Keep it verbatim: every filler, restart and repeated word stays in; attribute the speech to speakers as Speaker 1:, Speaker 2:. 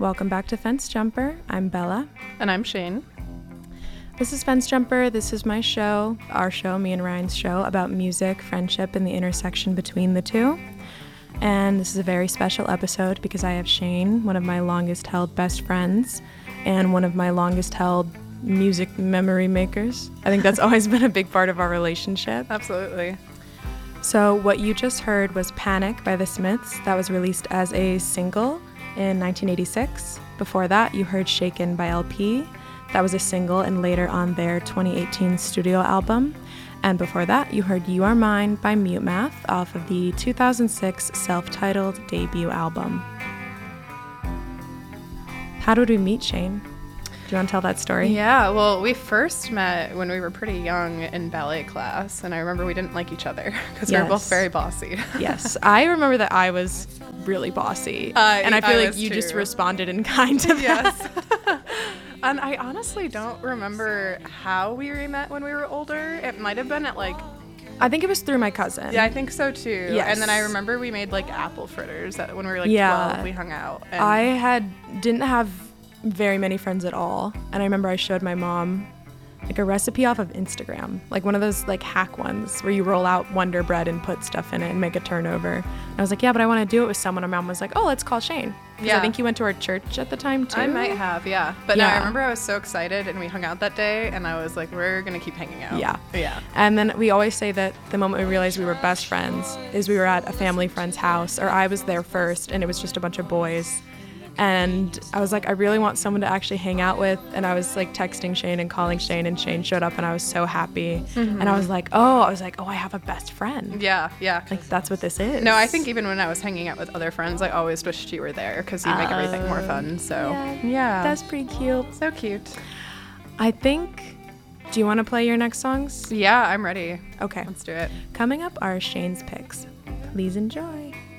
Speaker 1: Welcome back to Fence Jumper. I'm Bella.
Speaker 2: And I'm Shane.
Speaker 1: This is Fence Jumper. This is my show, our show, me and Ryan's show, about music, friendship, and the intersection between the two. And this is a very special episode because I have Shane, one of my longest held best friends, and one of my longest held music memory makers. I think that's always been a big part of our relationship.
Speaker 2: Absolutely.
Speaker 1: So what you just heard was Panic by The Smiths. That was released as a single in nineteen eighty-six. Before that, you heard Shaken by L P. That was a single and later on their twenty eighteen studio album. And before that, you heard You Are Mine by Mute Math off of the two thousand six self-titled debut album. How did we meet, Shane? Do you want to tell that story?
Speaker 2: Yeah, well, we first met when we were pretty young in ballet class, and I remember we didn't like each other because
Speaker 1: Yes.
Speaker 2: we were both very bossy.
Speaker 1: Yes, I remember that I was really bossy,
Speaker 2: Uh,
Speaker 1: and I feel
Speaker 2: I
Speaker 1: like
Speaker 2: was
Speaker 1: you
Speaker 2: too.
Speaker 1: just responded in kind to that.
Speaker 2: Yes. And I honestly don't remember how we met when we were older. It might have been at like,
Speaker 1: I think it was through my cousin.
Speaker 2: yeah, I think so too.
Speaker 1: Yes.
Speaker 2: And then I remember we made like apple fritters that when we were like
Speaker 1: Yeah.
Speaker 2: twelve, we hung out. And
Speaker 1: I had didn't have very many friends at all, and I remember I showed my mom like a recipe off of Instagram, like one of those like hack ones where you roll out Wonder Bread and put stuff in it and make a turnover. And I was like, yeah, but I want to do it with someone. And mom was like, oh, let's call Shane. 'Cause
Speaker 2: Yeah.
Speaker 1: I think you went to our church at the time too.
Speaker 2: I might have, yeah. But no,
Speaker 1: Yeah.
Speaker 2: I remember I was so excited and we hung out that day and I was like, we're going to keep hanging out.
Speaker 1: Yeah.
Speaker 2: Yeah.
Speaker 1: And then we always say that the moment we realized we were best friends is we were at a family friend's house, or I was there first, and it was just a bunch of boys. And I was like, I really want someone to actually hang out with. And I was like texting Shane and calling Shane, and Shane showed up, and I was so happy. And I was like, oh, I was like, oh, I have a best friend.
Speaker 2: Yeah, yeah.
Speaker 1: Like, that's what this is.
Speaker 2: No, I think even when I was hanging out with other friends, I always wished you were there because you make everything more fun. So,
Speaker 1: yeah,
Speaker 2: yeah.
Speaker 1: That's pretty cute.
Speaker 2: so cute.
Speaker 1: I think, do you want to play your next songs?
Speaker 2: Yeah, I'm ready.
Speaker 1: Okay.
Speaker 2: Let's do it.
Speaker 1: Coming up are Shane's picks. Please enjoy.